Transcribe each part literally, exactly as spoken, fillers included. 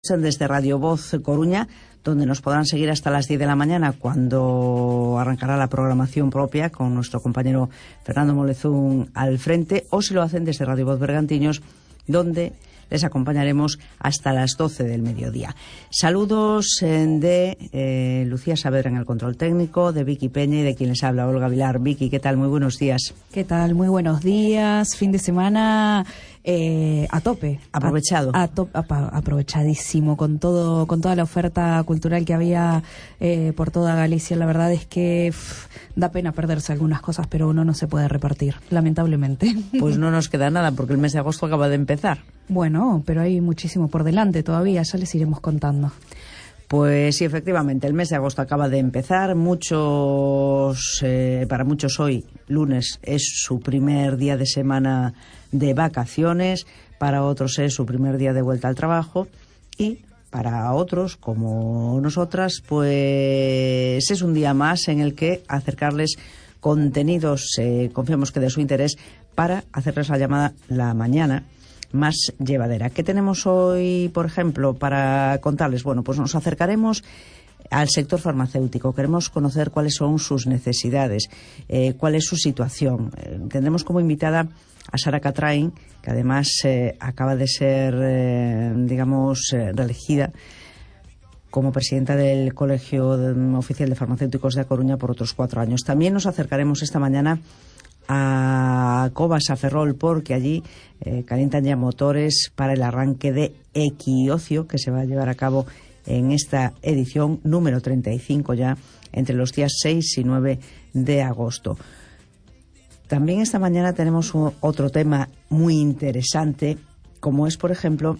Desde Radio Voz Coruña, donde nos podrán seguir hasta las diez de la mañana, cuando arrancará la programación propia con nuestro compañero Fernando Molezún al frente, o si lo hacen desde Radio Voz Bergantiños, donde les acompañaremos hasta las doce del mediodía. Saludos de eh, Lucía Saavedra en el control técnico, de Vicky Peña y de quien les habla, Olga Vilar. Vicky, ¿qué tal? Muy buenos días. ¿Qué tal? Muy buenos días. Fin de semana eh, a tope. Aprovechado. A, a to, a, aprovechadísimo con todo, con toda la oferta cultural que había eh, por toda Galicia. La verdad es que pff, da pena perderse algunas cosas, pero uno no se puede repartir, lamentablemente. Pues no nos queda nada, porque el mes de agosto acaba de empezar. Bueno, pero hay muchísimo por delante todavía, ya les iremos contando. Pues sí, efectivamente, el mes de agosto acaba de empezar. Muchos, eh, para muchos hoy, lunes, es su primer día de semana de vacaciones, para otros es su primer día de vuelta al trabajo y para otros, como nosotras, pues es un día más en el que acercarles contenidos, eh, confiamos que de su interés, para hacerles la llamada la mañana más llevadera. ¿Qué tenemos hoy, por ejemplo, para contarles? Bueno, pues nos acercaremos al sector farmacéutico. Queremos conocer cuáles son sus necesidades, eh, cuál es su situación. Eh, tendremos como invitada a Sara Catrain, que además eh, acaba de ser, eh, digamos, eh, reelegida como presidenta del Colegio Oficial de Farmacéuticos de A Coruña por otros cuatro años. También nos acercaremos esta mañana a Cobas, a Ferrol, porque allí eh, calientan ya motores para el arranque de Equiocio, que se va a llevar a cabo en esta edición número treinta y cinco ya, entre los días seis y nueve de agosto. También esta mañana tenemos un, otro tema muy interesante, como es, por ejemplo,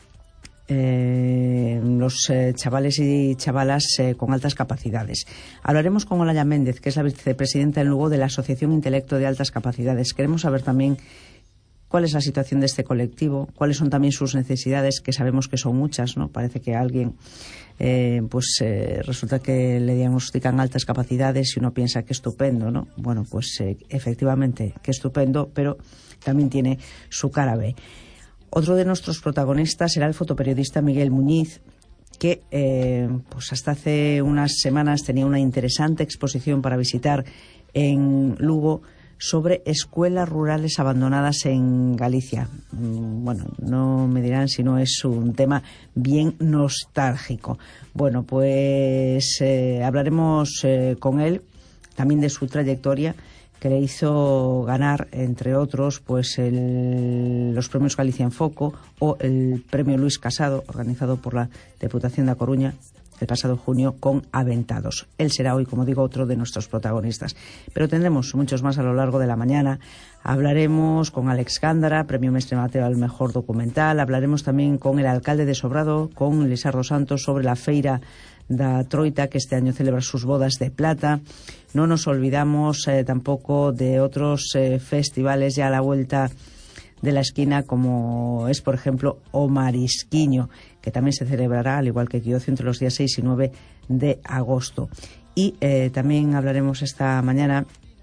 Eh, los eh, chavales y chavalas eh, con altas capacidades. Hablaremos con Olaya Méndez, que es la vicepresidenta en Lugo de la Asociación Intelecto de Altas Capacidades. Queremos saber también cuál es la situación de este colectivo, cuáles son también sus necesidades, que sabemos que son muchas, ¿no? Parece que a alguien eh, pues eh, resulta que le diagnostican altas capacidades y uno piensa que estupendo, ¿no? Bueno, pues eh, efectivamente que estupendo, pero también tiene su cara B. Otro de nuestros protagonistas será el fotoperiodista Miguel Muñiz, que eh, pues hasta hace unas semanas tenía una interesante exposición para visitar en Lugo sobre escuelas rurales abandonadas en Galicia. Bueno, no me dirán si no es un tema bien nostálgico. Bueno, pues eh, hablaremos eh, con él también de su trayectoria, que le hizo ganar, entre otros, pues el, los premios Galicia en Foco o el premio Luis Casado, organizado por la Deputación de A Coruña el pasado junio, con Aventados. Él será hoy, como digo, otro de nuestros protagonistas. Pero tendremos muchos más a lo largo de la mañana. Hablaremos con Alex Gándara, premio Mestre Mateo al mejor documental. Hablaremos también con el alcalde de Sobrado, con Lisardo Santos, sobre la feira da Troita, que este año celebra sus bodas de plata. No nos olvidamos eh, tampoco de otros eh, festivales ya a la vuelta de la esquina, como es, por ejemplo, O Marisquiño, que también se celebrará, al igual que Equiocio, entre los días seis y nueve de agosto. Y eh, también hablaremos esta mañana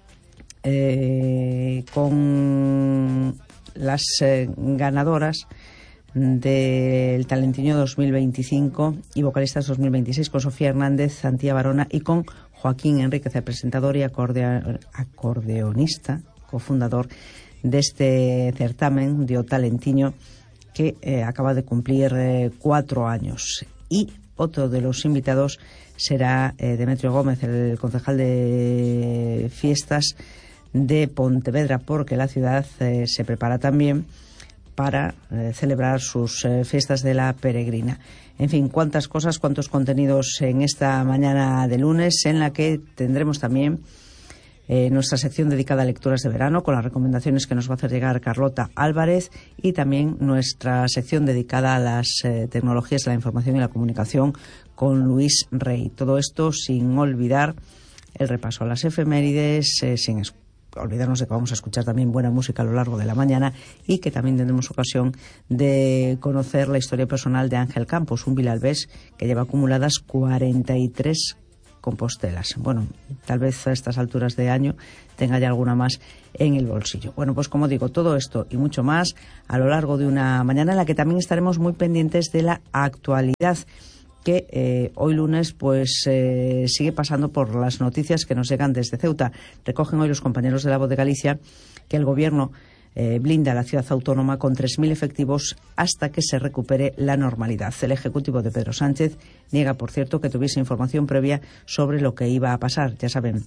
eh, con las eh, ganadoras del Talentiño dos mil veinticinco y vocalistas dos mil veintiséis, con Sofía Hernández, Antía Barona y con Joaquín Enríquez, el presentador y acordea, acordeonista, cofundador de este certamen de O Talentiño, que eh, acaba de cumplir eh, cuatro años. Y otro de los invitados será eh, Demetrio Gómez, el concejal de fiestas de Pontevedra, porque la ciudad eh, se prepara también para eh, celebrar sus eh, fiestas de la peregrina. En fin, cuántas cosas, cuántos contenidos en esta mañana de lunes, en la que tendremos también eh, nuestra sección dedicada a lecturas de verano, con las recomendaciones que nos va a hacer llegar Carlota Álvarez, y también nuestra sección dedicada a las eh, tecnologías de la información y la comunicación, con Luis Rey. Todo esto sin olvidar el repaso a las efemérides, eh, sin escuchar. Olvidarnos de que vamos a escuchar también buena música a lo largo de la mañana, y que también tendremos ocasión de conocer la historia personal de Ángel Campos, un vilalbés que lleva acumuladas cuarenta y tres compostelas. Bueno, tal vez a estas alturas de año tenga ya alguna más en el bolsillo. Bueno, pues como digo, todo esto y mucho más a lo largo de una mañana en la que también estaremos muy pendientes de la actualidad, que eh, hoy lunes pues eh, sigue pasando por las noticias que nos llegan desde Ceuta. Recogen hoy los compañeros de La Voz de Galicia que el Gobierno eh, blinda a la ciudad autónoma con tres mil efectivos hasta que se recupere la normalidad. El Ejecutivo de Pedro Sánchez niega, por cierto, que tuviese información previa sobre lo que iba a pasar. Ya saben,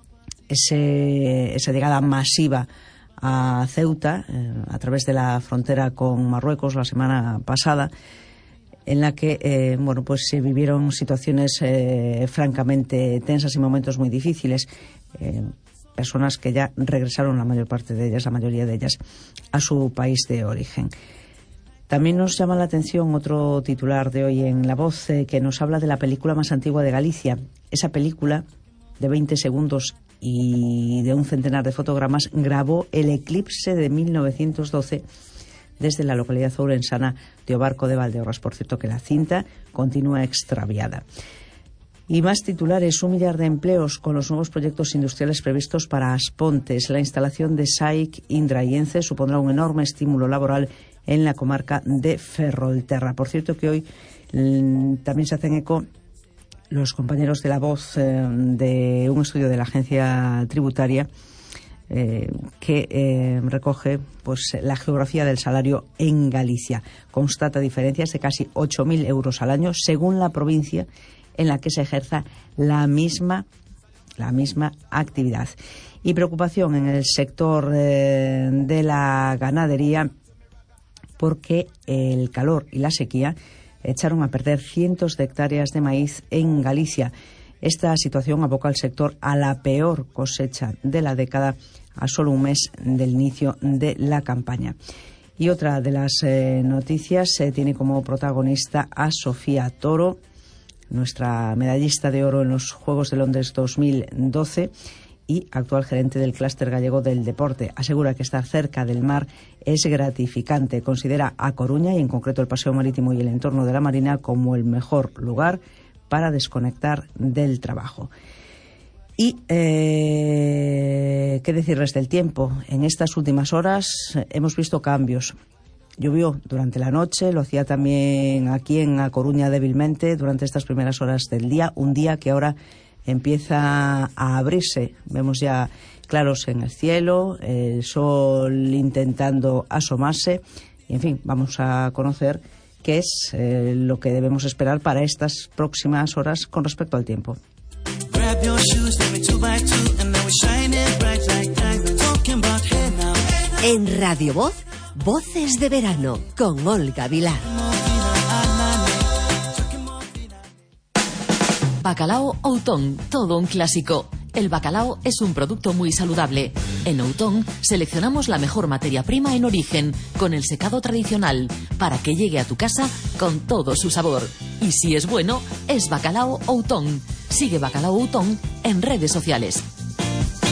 ese, esa llegada masiva a Ceuta eh, a través de la frontera con Marruecos la semana pasada, en la que eh, bueno, pues se vivieron situaciones eh, francamente tensas y momentos muy difíciles. Eh, personas que ya regresaron, la mayor parte de ellas, la mayoría de ellas, a su país de origen. También nos llama la atención otro titular de hoy en La Voz, eh, que nos habla de la película más antigua de Galicia. Esa película, de veinte segundos y de un centenar de fotogramas, grabó el eclipse de mil novecientos doce desde la localidad ourensana de Obarco de Valdeorras. Por cierto, que la cinta continúa extraviada. Y más titulares: un millar de empleos con los nuevos proyectos industriales previstos para Aspontes. La instalación de S A I C Indra y ENCE supondrá un enorme estímulo laboral en la comarca de Ferrolterra. Por cierto, que hoy mmm, también se hacen eco los compañeros de La Voz eh, de un estudio de la agencia tributaria Eh, que eh, recoge pues la geografía del salario en Galicia. Constata diferencias de casi ocho mil euros al año según la provincia en la que se ejerza la misma, la misma actividad. Y preocupación en el sector eh, de la ganadería, porque el calor y la sequía echaron a perder cientos de hectáreas de maíz en Galicia. Esta situación aboca al sector a la peor cosecha de la década a solo un mes del inicio de la campaña. Y otra de las eh, noticias eh, tiene como protagonista a Sofía Toro, nuestra medallista de oro en los Juegos de Londres dos mil doce y actual gerente del clúster gallego del deporte. Asegura que estar cerca del mar es gratificante. Considera a Coruña y en concreto el Paseo Marítimo y el entorno de la Marina como el mejor lugar para desconectar del trabajo. Y eh, qué decirles del tiempo. En estas últimas horas hemos visto cambios. Llovió durante la noche, lo hacía también aquí en A Coruña débilmente durante estas primeras horas del día, un día que ahora empieza a abrirse. Vemos ya claros en el cielo, el sol intentando asomarse y, en fin, vamos a conocer qué es eh, lo que debemos esperar para estas próximas horas con respecto al tiempo. En Radio Voz, Voces de Verano, con Olga Vilar. Bacalao Outón, todo un clásico. El bacalao es un producto muy saludable. En Outón seleccionamos la mejor materia prima en origen, con el secado tradicional, para que llegue a tu casa con todo su sabor. Y si es bueno, es Bacalao Outón. Sigue Bacalao Outón en redes sociales.